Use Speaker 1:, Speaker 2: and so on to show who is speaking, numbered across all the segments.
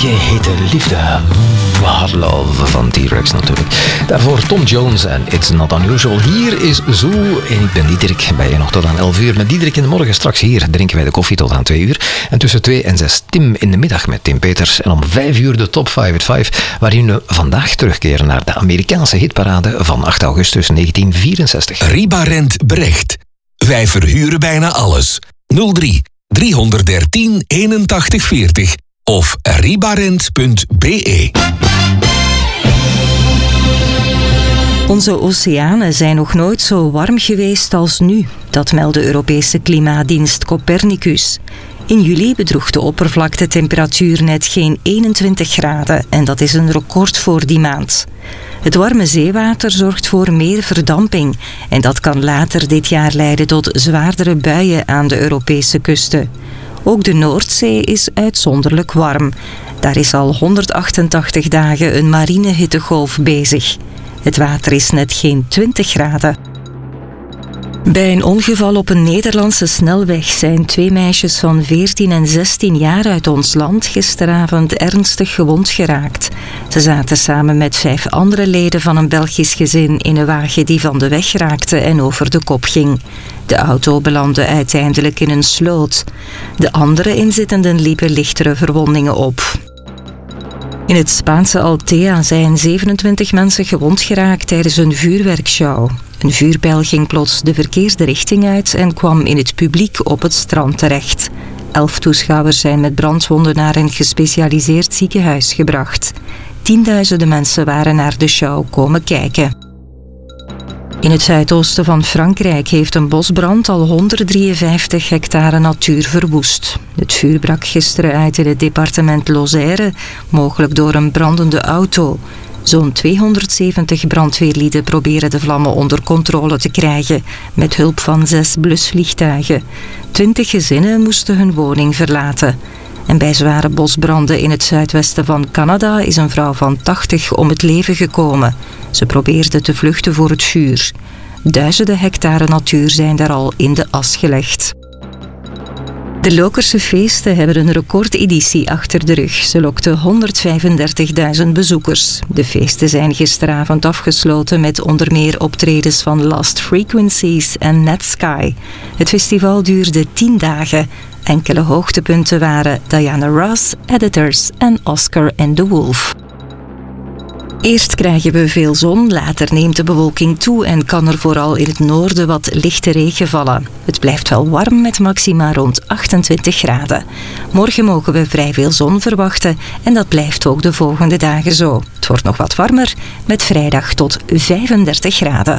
Speaker 1: hete liefde. Hard Love van T-Rex natuurlijk. Daarvoor Tom Jones en It's Not Unusual. Hier is Zoo en ik ben Diederik. Bij je nog tot aan 11 uur met Diederik in de morgen. Straks hier drinken wij de koffie tot aan 2 uur. En tussen 2 en 6 Tim in de middag met Tim Peters. En om 5 uur de Top 5 at 5, waarin we vandaag terugkeren naar de Amerikaanse hitparade van 8 augustus 1964.
Speaker 2: Ribarent Brecht. Wij verhuren bijna alles. 03 313 81 40 of ribarent.be.
Speaker 3: Onze oceanen zijn nog nooit zo warm geweest als nu. Dat meldde de Europese klimaatdienst Copernicus. In juli bedroeg de oppervlaktetemperatuur net geen 21 graden en dat is een record voor die maand. Het warme zeewater zorgt voor meer verdamping en dat kan later dit jaar leiden tot zwaardere buien aan de Europese kusten. Ook de Noordzee is uitzonderlijk warm. Daar is al 188 dagen een marine hittegolf bezig. Het water is net geen 20 graden. Bij een ongeval op een Nederlandse snelweg zijn 2 meisjes van 14 en 16 jaar uit ons land gisteravond ernstig gewond geraakt. Ze zaten samen met 5 andere leden van een Belgisch gezin in een wagen die van de weg raakte en over de kop ging. De auto belandde uiteindelijk in een sloot. De andere inzittenden liepen lichtere verwondingen op. In het Spaanse Altea zijn 27 mensen gewond geraakt tijdens een vuurwerkshow. Een vuurpijl ging plots de verkeerde richting uit en kwam in het publiek op het strand terecht. 11 toeschouwers zijn met brandwonden naar een gespecialiseerd ziekenhuis gebracht. Tienduizenden mensen waren naar de show komen kijken. In het zuidoosten van Frankrijk heeft een bosbrand al 153 hectare natuur verwoest. Het vuur brak gisteren uit in het departement Lozère, mogelijk door een brandende auto. Zo'n 270 brandweerlieden proberen de vlammen onder controle te krijgen, met hulp van 6 blusvliegtuigen. 20 gezinnen moesten hun woning verlaten. En bij zware bosbranden in het zuidwesten van Canada is een vrouw van 80 om het leven gekomen. Ze probeerde te vluchten voor het vuur. Duizenden hectare natuur zijn daar al in de as gelegd. De Lokerse feesten hebben een recordeditie achter de rug. Ze lokten 135.000 bezoekers. De feesten zijn gisteravond afgesloten met onder meer optredens van Lost Frequencies en Netsky. Het festival duurde 10 dagen. Enkele hoogtepunten waren Diana Ross, Editors en Oscar and the Wolf. Eerst krijgen we veel zon, later neemt de bewolking toe en kan er vooral in het noorden wat lichte regen vallen. Het blijft wel warm met maxima rond 28 graden. Morgen mogen we vrij veel zon verwachten en dat blijft ook de volgende dagen zo. Het wordt nog wat warmer, met vrijdag tot 35 graden.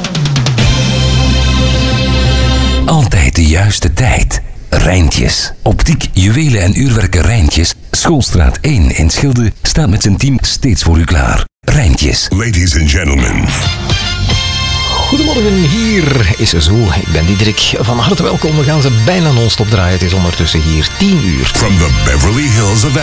Speaker 2: Altijd de juiste tijd. Rijntjes. Optiek, juwelen en uurwerken Rijntjes. Schoolstraat 1 in Schilde staat met zijn team steeds voor u klaar. Rijntjes.
Speaker 4: Ladies and gentlemen.
Speaker 1: Goedemorgen, hier is Zo. Ik ben Diederik. Van harte welkom. We gaan ze bijna non-stop draaien. Het is ondertussen hier 10 uur.
Speaker 4: From the Beverly Hills of